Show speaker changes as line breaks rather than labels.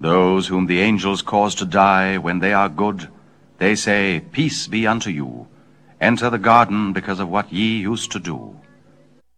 Those whom the angels cause to die when they are good, they say, Peace be unto you. Enter the garden because of what ye used to do.